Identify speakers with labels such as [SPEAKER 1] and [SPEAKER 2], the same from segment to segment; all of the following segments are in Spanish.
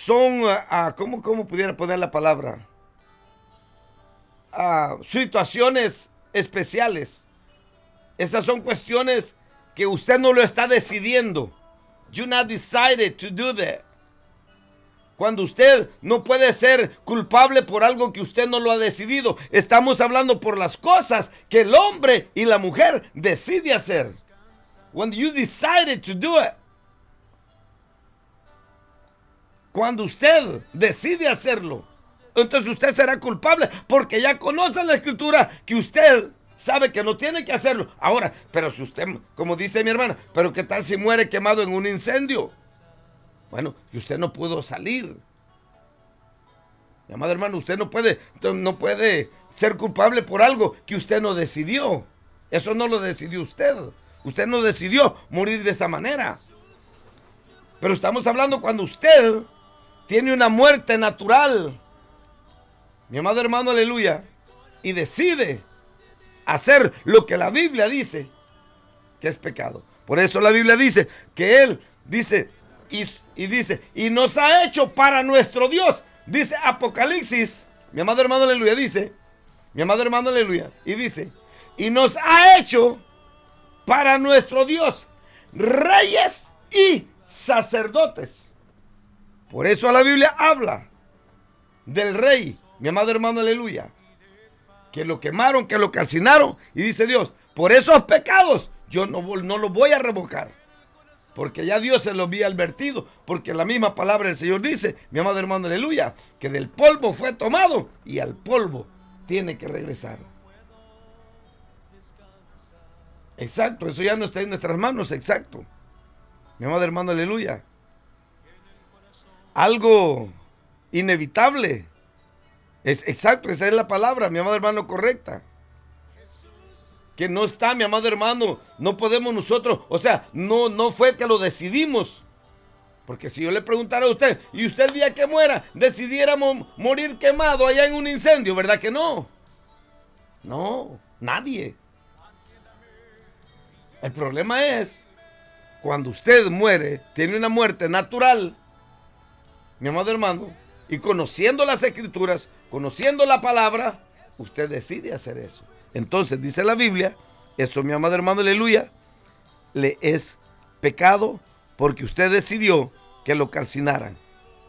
[SPEAKER 1] son, ¿cómo pudiera poner la palabra? Situaciones especiales. Esas son cuestiones que usted no lo está decidiendo. You not decided to do that. Cuando usted no puede ser culpable por algo que usted no lo ha decidido. Estamos hablando por las cosas que el hombre y la mujer decide hacer. When you decided to do it. Cuando usted decide hacerlo, entonces usted será culpable porque ya conoce la escritura que usted sabe que no tiene que hacerlo. Ahora, pero si usted, como dice mi hermana, pero ¿qué tal si muere quemado en un incendio? Bueno, y usted no pudo salir. Mi amado hermano, usted no puede ser culpable por algo que usted no decidió. Eso no lo decidió usted. Usted no decidió morir de esa manera. Pero estamos hablando cuando usted tiene una muerte natural, mi amado hermano, aleluya, y decide hacer lo que la Biblia dice que es pecado. Por eso la Biblia dice que Él dice y nos ha hecho para nuestro Dios. Dice Apocalipsis, mi amado hermano, aleluya, dice, mi amado hermano, aleluya, y dice, y nos ha hecho para nuestro Dios reyes y sacerdotes. Por eso la Biblia habla del rey, mi amado hermano, aleluya, que lo quemaron, que lo calcinaron, y dice Dios, por esos pecados yo no los voy a revocar, porque ya Dios se los había advertido, porque la misma palabra del Señor dice, mi amado hermano, aleluya, que del polvo fue tomado y al polvo tiene que regresar. Exacto, eso ya no está en nuestras manos, exacto. Mi amado hermano, aleluya. Algo inevitable. Es exacto, esa es la palabra, mi amado hermano, correcta. Que no está, mi amado hermano, no podemos nosotros, o sea, no fue que lo decidimos. Porque si yo le preguntara a usted, y usted el día que muera, decidiéramos morir quemado allá en un incendio, ¿verdad que no? No, nadie. El problema es, cuando usted muere, tiene una muerte natural, mi amado hermano, y conociendo las escrituras, conociendo la palabra, usted decide hacer eso. Entonces dice la Biblia, eso, mi amado hermano, aleluya, le es pecado porque usted decidió que lo calcinaran.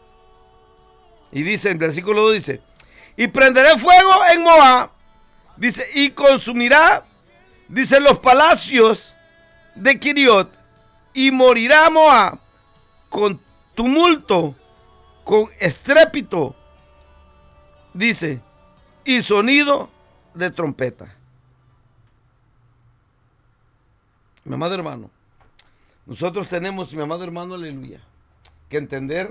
[SPEAKER 1] Y dice, en versículo 2 dice, y prenderé fuego en Moab, dice, y consumirá, dice, los palacios de Kiriot, y morirá Moab con tumulto, con estrépito, dice, y sonido de trompeta. Mi amado hermano, nosotros tenemos, mi amado hermano, aleluya, que entender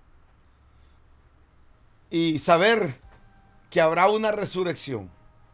[SPEAKER 1] y saber que habrá una resurrección.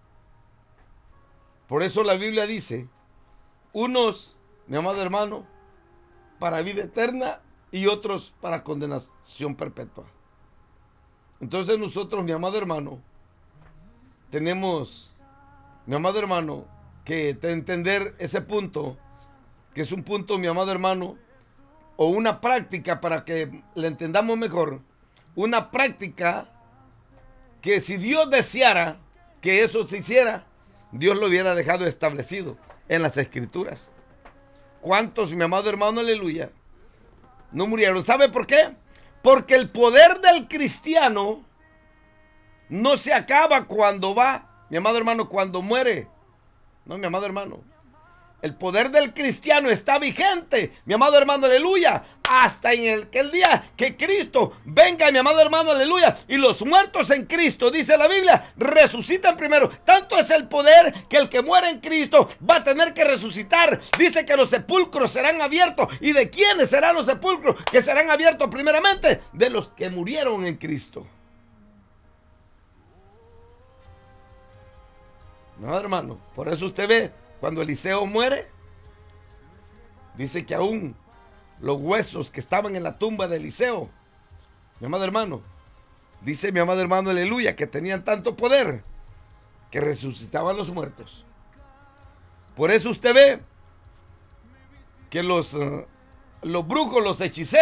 [SPEAKER 1] Por eso la Biblia dice, unos, mi amado hermano, para vida eterna y otros para condenación perpetua. Entonces nosotros, mi amado hermano, tenemos, mi amado hermano, que entender ese punto, que es un punto, mi amado hermano, o una práctica para que le entendamos mejor, una práctica que si Dios deseara que eso se hiciera, Dios lo hubiera dejado establecido en las escrituras. ¿Cuántos, mi amado hermano, aleluya, no murieron? ¿Sabe por qué? Porque el poder del cristiano no se acaba cuando va, mi amado hermano, cuando muere. No, mi amado hermano. El poder del cristiano está vigente, mi amado hermano, aleluya, hasta en el día que Cristo venga, mi amado hermano, aleluya, y los muertos en Cristo, dice la Biblia, resucitan primero. Tanto es el poder que el que muere en Cristo va a tener que resucitar. Dice que los sepulcros serán abiertos. ¿Y de quiénes serán los sepulcros que serán abiertos primeramente? De los que murieron en Cristo. No, hermano, por eso usted ve, cuando Eliseo muere, dice que aún los huesos que estaban en la tumba de Eliseo, mi amado hermano, dice mi amado hermano, aleluya, que tenían tanto poder que resucitaban los muertos. Por eso usted ve que los brujos, los hechiceros,